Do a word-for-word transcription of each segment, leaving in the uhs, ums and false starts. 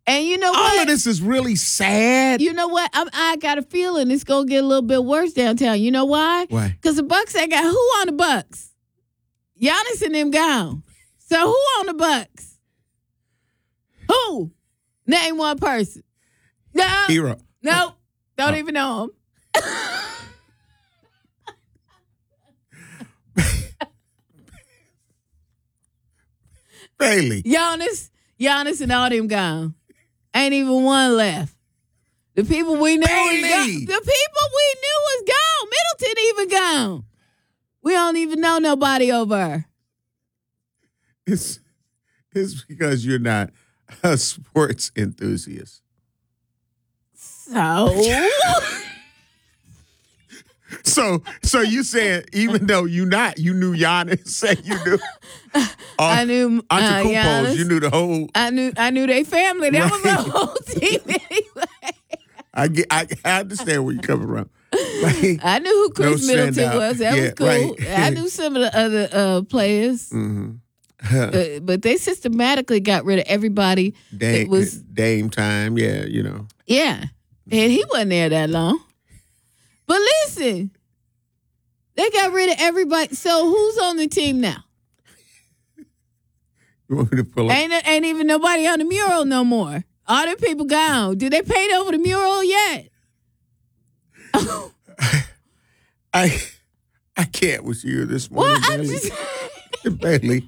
And you know All what? of this is really sad. You know what? I'm, I got a feeling it's going to get a little bit worse downtown. You know why? Why? Because the Bucks ain't got who on the Bucks? Giannis and them gone. So who on the Bucks? Who? Name one person. No. Hero. Nope. Don't Oh. even know him. Bailey. Giannis, Giannis and all them gone. Ain't even one left. The people we knew was Bailey. gone. The people we knew was gone. Middleton even gone. We don't even know nobody over her. It's, it's because you're not a sports enthusiast. So So, so you saying even though you not, you knew Giannis, say you knew. Uh, I knew uh, Antetokounmpo's, Giannis. you knew the whole. I knew I knew they family. That was Right. the whole team anyway. I get, I, I understand where you're coming from. Like, I knew who Chris No Middleton standout. was. That Yeah, was cool. right. I knew some of the other uh, players, mm-hmm. uh, but they systematically got rid of everybody. Dame, It was Dame time, yeah, you know. yeah, and he wasn't there that long. But listen, they got rid of everybody. So who's on the team now? You want me to pull up? Ain't ain't even nobody on the mural no more. All the people gone. Did they paint over the mural yet? I I can't with you this morning, Well, I Bailey. just Bailey.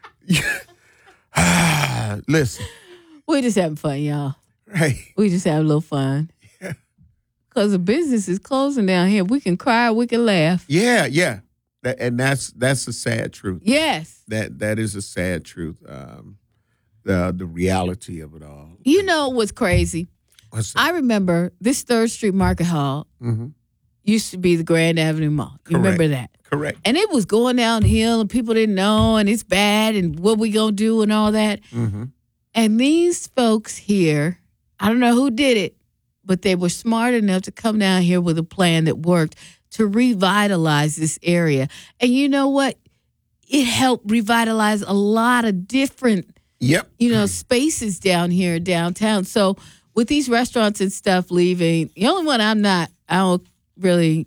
Ah, listen, we just having fun, y'all. right? We just have a little fun. Because the business is closing down here. We can cry, we can laugh. Yeah, yeah, that, and that's that's a sad truth. Yes. That that is a sad truth. Um, the the reality of it all. You know what's crazy? What's that? I remember this Third Street Market Hall mm-hmm. used to be the Grand Avenue Mall. You remember that? Correct. And it was going downhill and people didn't know and it's bad and what we gonna do and all that. Mm-hmm. And these folks here, I don't know who did it, but they were smart enough to come down here with a plan that worked to revitalize this area. And you know what? It helped revitalize a lot of different, Yep. you know, spaces down here downtown. So with these restaurants and stuff leaving, the only one I'm not, I don't really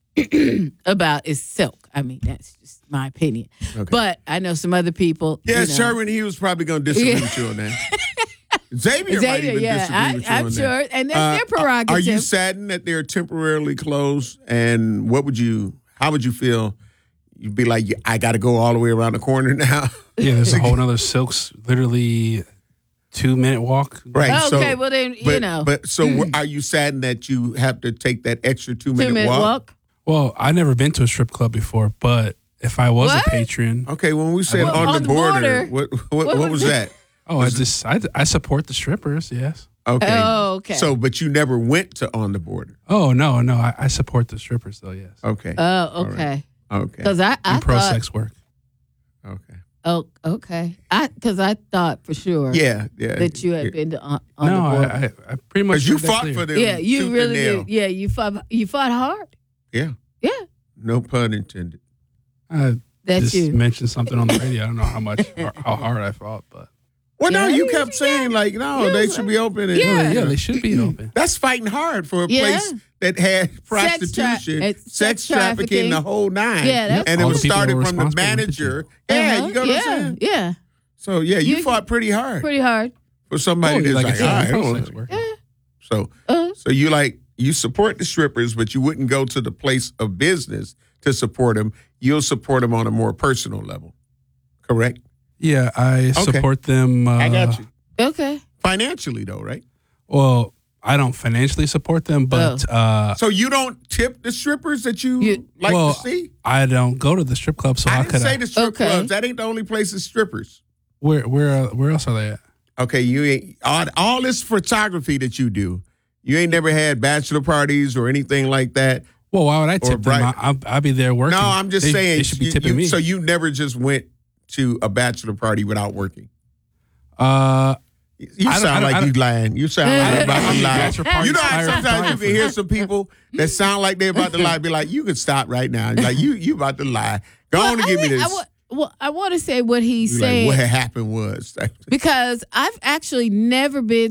about is Silk. I mean, that's just my opinion. Okay. But I know some other people. Yeah, you know, Sherman, he was probably going to disagree Yeah. with you on that. Xavier, might Xavier, even yeah, disagree I, with you I'm on sure, that. and that's their Uh, prerogative. Are you saddened that they're temporarily closed? And what would you, how would you feel? You'd be like, I got to go all the way around the corner now. Yeah, there's a whole nother Silks, literally two minute walk. Right. Okay, so, well then, but, you know, But so w- are you saddened that you have to take that extra two minute, two minute walk? walk. Well, I've never been to a strip club before, but if I was What? a patron, Okay, when we said Well, on, on the the border, border, what what, what what was was that? that? oh, I just I, I support the strippers. Yes. Okay. Oh, okay. So, but you never went to on the border. Oh no, no, I, I support the strippers though. Yes. Okay. Oh, okay. okay. Because I, I And pro thought, sex work. Okay. oh, okay. I because I thought for sure Yeah, yeah. that you had been to on, on No, the border. I, I, I pretty much Because you made that fought clear. for them. yeah, you tooth and really nail. did. Yeah, you fought. You fought hard. Yeah. Yeah, No pun intended. I that's just you. mentioned something on the radio. I don't know how much, how hard I fought, but Well, no, Yeah, you yeah, kept saying yeah. like, no, Yeah, they right. should be open. And, Yeah. yeah, they should be open. That's fighting hard for a Yeah. place that had tra- prostitution, it's sex, sex trafficking, trafficking. the whole nine. Yeah, that's and it All was the people started were from the responsible with the manager. Uh-huh. Yeah, you got what yeah, I'm saying? yeah, So, yeah, you, You- fought pretty hard pretty hard. for somebody Oh, that's like like, I said, all right, pro hold sex on. work. Yeah. So, Uh, so you like, you support the strippers, but you wouldn't go to the place of business to support them. You'll support them on a more personal level. Correct? Yeah, I support them. Uh, I got you. okay. Financially, though, right? Well, I don't financially support them, but uh, So you don't tip the strippers that you, You- like well, to see? I don't go to the strip club, so I how didn't could say I? the strip Okay. clubs. That ain't the only place it's strippers. Where where uh, where else are they at? Okay, you ain't all, all this photography that you do. You ain't never had bachelor parties or anything like that. Well, why would I tip them? bright- I, I'll, I'll be there working. No, I'm just They- saying. they should be you- tipping you- me. So you never just went to a bachelor party without working. uh, You I don't- I sound don't- like I you don't- lying. You sound like you're about I to mean, lie. bachelor parties You know how hire sometimes you can photographers. hear some people that sound like they're about to lie. Be like, you can stop right now. Like you, you about to lie. Go on and I give me think- this. I, wa- well, I want to say what he's You like, saying what had happened was. because I've actually never been